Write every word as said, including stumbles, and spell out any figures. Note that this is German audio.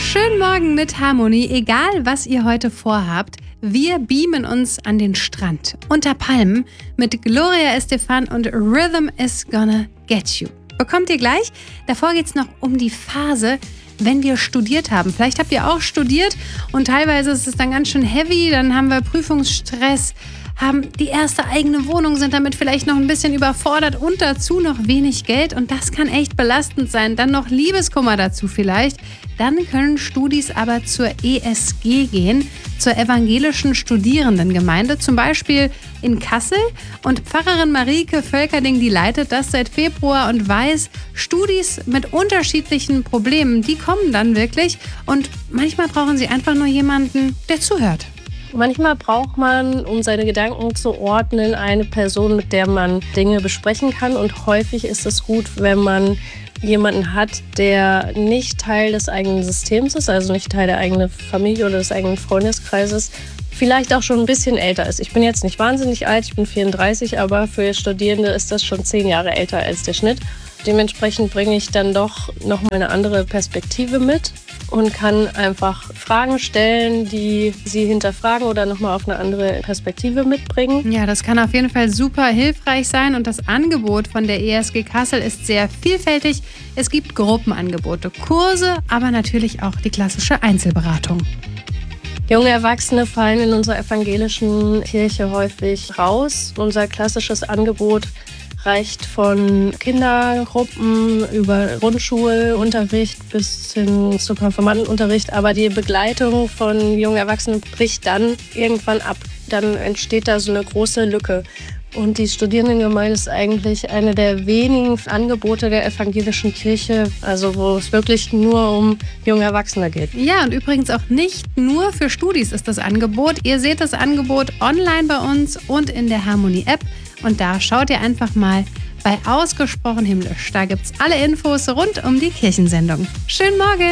Schönen Morgen mit Harmonie, egal was ihr heute vorhabt. Wir beamen uns an den Strand unter Palmen mit Gloria Estefan und Rhythm is Gonna Get You. Bekommt ihr gleich? Davor geht's noch um die Phase, wenn wir studiert haben. Vielleicht habt ihr auch studiert und teilweise ist es dann ganz schön heavy, dann haben wir Prüfungsstress, haben die erste eigene Wohnung, sind damit vielleicht noch ein bisschen überfordert und dazu noch wenig Geld und das kann echt belastend sein. Dann noch Liebeskummer dazu vielleicht. Dann können Studis aber zur E S G gehen, zur evangelischen Studierendengemeinde, zum Beispiel in Kassel. Und Pfarrerin Marieke Völkerding, die leitet das seit Februar und weiß, Studis mit unterschiedlichen Problemen, die kommen dann wirklich und manchmal brauchen sie einfach nur jemanden, der zuhört. Manchmal braucht man, um seine Gedanken zu ordnen, eine Person, mit der man Dinge besprechen kann. Und häufig ist es gut, wenn man jemanden hat, der nicht Teil des eigenen Systems ist, also nicht Teil der eigenen Familie oder des eigenen Freundeskreises, vielleicht auch schon ein bisschen älter ist. Ich bin jetzt nicht wahnsinnig alt, ich bin vierunddreißig, aber für Studierende ist das schon zehn Jahre älter als der Schnitt. Dementsprechend bringe ich dann doch nochmal eine andere Perspektive mit und kann einfach Fragen stellen, die sie hinterfragen oder nochmal auf eine andere Perspektive mitbringen. Ja, das kann auf jeden Fall super hilfreich sein und das Angebot von der E S G Kassel ist sehr vielfältig. Es gibt Gruppenangebote, Kurse, aber natürlich auch die klassische Einzelberatung. Junge Erwachsene fallen in unserer evangelischen Kirche häufig raus. Unser klassisches Angebot reicht von Kindergruppen über Grundschulunterricht bis hin zu Konfirmandenunterricht. Aber die Begleitung von jungen Erwachsenen bricht dann irgendwann ab. Dann entsteht da so eine große Lücke. Und die Studierendengemeinde ist eigentlich eine der wenigen Angebote der evangelischen Kirche, also wo es wirklich nur um junge Erwachsene geht. Ja, und übrigens auch nicht nur für Studis ist das Angebot. Ihr seht das Angebot online bei uns und in der Harmonie-App. Und da schaut ihr einfach mal bei Ausgesprochen Himmlisch. Da gibt's alle Infos rund um die Kirchensendung. Schönen Morgen!